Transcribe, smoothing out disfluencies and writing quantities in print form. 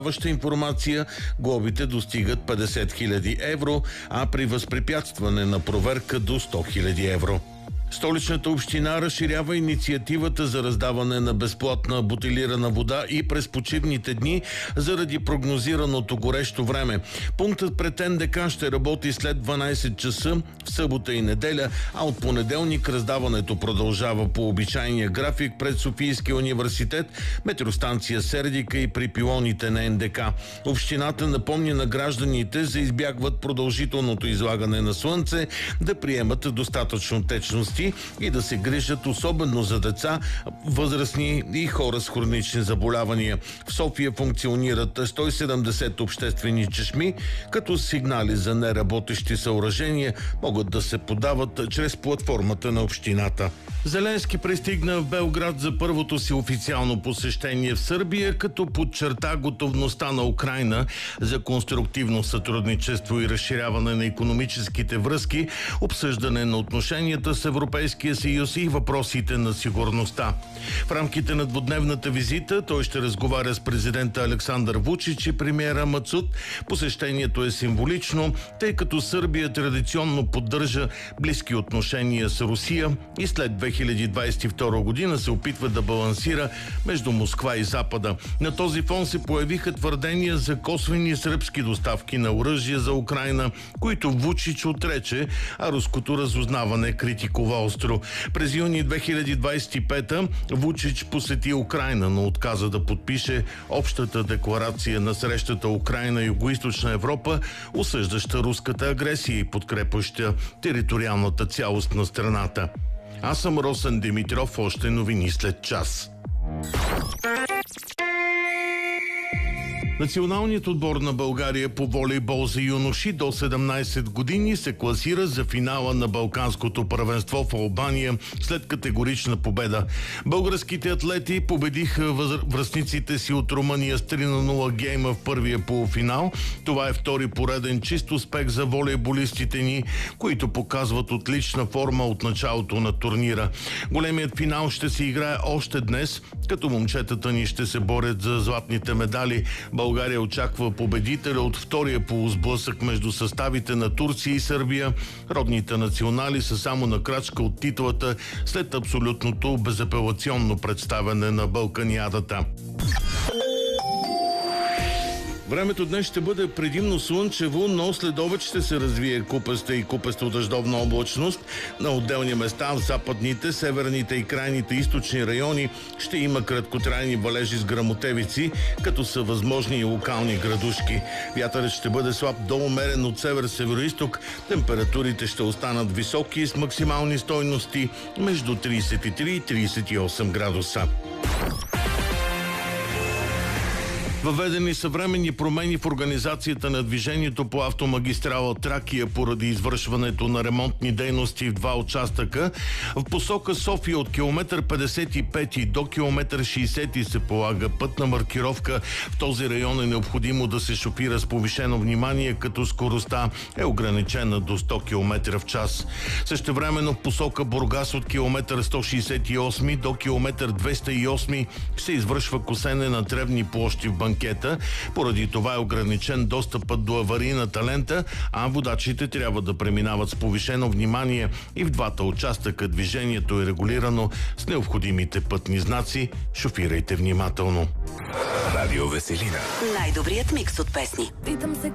Ваша информация, глобите достигат 50 000 евро, а при възпрепятстване на проверка до 100 000 евро. Столичната община разширява инициативата за раздаване на безплатна бутилирана вода и през почивните дни заради прогнозираното горещо време. Пунктът пред НДК ще работи след 12 часа в събота и неделя, а от понеделник раздаването продължава по обичайния график пред Софийския университет, метеостанция Сердика и при пилоните на НДК. Общината напомня на гражданите за избягват продължителното излагане на слънце, да приемат достатъчно течности и да се грижат особено за деца, възрастни и хора с хронични заболявания. В София функционират 170 обществени чешми, като сигнали за неработещи съоръжения могат да се подават чрез платформата на общината. Зеленски пристигна в Белград за първото си официално посещение в Сърбия, като подчерта готовността на Украйна за конструктивно сътрудничество и разширяване на икономическите връзки, обсъждане на отношенията с Европейския съюз и въпросите на сигурността. В рамките на двудневната визита той ще разговаря с президента Александър Вучич и премиера Мацут. Посещението е символично, тъй като Сърбия традиционно поддържа близки отношения с Русия и след 2022 година се опитва да балансира между Москва и Запада. На този фон се появиха твърдения за косвени сръбски доставки на оръжие за Украйна, които Вучич отрече, а руското разузнаване критикува остро. През юни 2025 Вучич посети Украйна, но отказа да подпише общата декларация на срещата Украйна-Югоизточна Европа, осъждаща руската агресия и подкрепяща териториалната цялост на страната. Аз съм Росен Димитров, още новини след час. Националният отбор на България по волейбол за юноши до 17 години се класира за финала на Балканското първенство в Албания след категорична победа. Българските атлети победиха връстниците си от Румъния с 3-0 гейма в първия полуфинал. Това е втори пореден чист успех за волейболистите ни, които показват отлична форма от началото на турнира. Големият финал ще се играе още днес, като момчетата ни ще се борят за златните медали. България очаква победителя от втория полусблъсък между съставите на Турция и Сърбия. Родните национали са само на крачка от титлата след абсолютното безапелационно представяне на Балканиадата. Времето днес ще бъде предимно слънчево, но след обед ще се развие купеста и купесто-дъждовна облачност. На отделни места в западните, северните и крайните източни райони ще има краткотрайни валежи с гръмотевици, като са възможни и локални градушки. Вятърът ще бъде слаб до умерен от север-североизток. Температурите ще останат високи с максимални стойности между 33 и 38 градуса. Въведени съвременни промени в организацията на движението по автомагистрала Тракия поради извършването на ремонтни дейности в два участъка. В посока София от километър 55 до километър 60 се полага пътна маркировка. В този район е необходимо да се шофира с повишено внимание, като скоростта е ограничена до 100 км в час. Същевременно в посока Бургас от километър 168 до километър 208 се извършва косене на тревни площи в банкета. Поради това е ограничен достъпът до аварийната лента, а водачите трябва да преминават с повишено внимание и в двата участъка движението е регулирано с необходимите пътни знаци. Шофирайте внимателно. Радио Веселина. Най-добрият микс от песни.